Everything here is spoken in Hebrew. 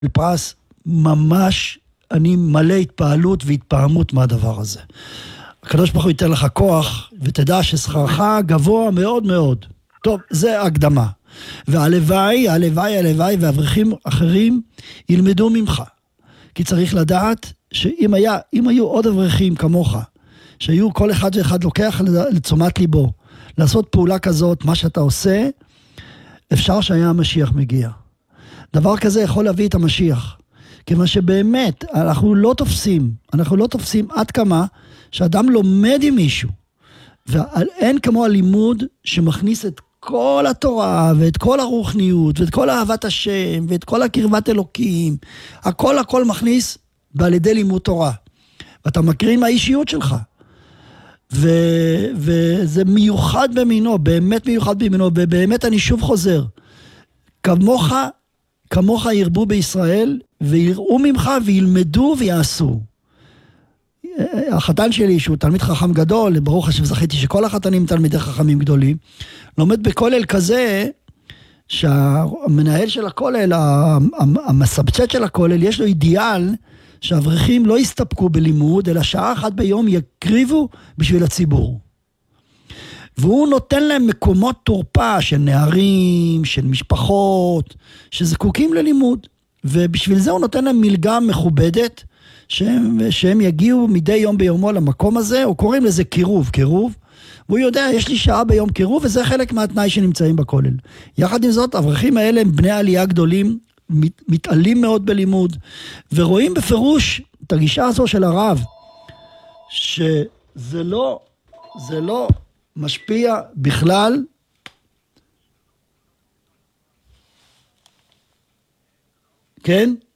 פרס, ממש אני מלא התפעלות והתפעמות מהדבר הזה. הקדוש ברוך הוא ייתן לך כוח, ותדע ששכרך גבוה מאוד מאוד. טוב, זה הקדמה. והלוואי, הלוואי, הלוואי, ואברכים אחרים ילמדו ממך. כי צריך לדעת שאם היו עוד אברכים כמוך, שהיו כל אחד ואחד לוקח לתשומת ליבו, לעשות פעולה כזאת, מה שאתה עושה, אפשר שהיה המשיח מגיע. דבר כזה יכול להביא את המשיח. כיוון שבאמת, אנחנו לא תופסים עד כמה שאדם לומד עם מישהו, ואין כמו הלימוד שמכניס את כל התורה, ואת כל הרוחניות, ואת כל אהבת השם, ואת כל הקרבת אלוקים, הכל מכניס ועל ידי לימוד תורה. ואתה מקרין מהאישיות שלך. וזה מיוחד במינו, באמת מיוחד במינו, ובאמת אני שוב חוזר, כמוך ירבו בישראל, ויראו ממך וילמדו ויעשו. החתן שלי, שהוא תלמיד חכם גדול, ברוך השם זכיתי שכל החתנים תלמידי חכמים גדולים, לומד בכולל כזה, שהמנהל של הכולל, המסבצ'ט של הכולל, יש לו אידיאל, שהאברכים לא יסתפקו בלימוד, אלא שעה אחת ביום יקריבו בשביל הציבור. והוא נותן להם מקומות תורפה של נערים, של משפחות, שזקוקים ללימוד. ובשביל זה הוא נותן להם מלגה מכובדת, שהם יגיעו מדי יום ביומו למקום הזה, או קוראים לזה קירוב. והוא יודע, יש לי שעה ביום קירוב, וזה חלק מהתנאי שנמצאים בכולל. יחד עם זאת, האברכים האלה הם בני עלייה גדולים, מתעלים מאוד בלימוד, ורואים בפירוש את הגישה הזו של הרב, שזה לא משפיע בכלל, כן?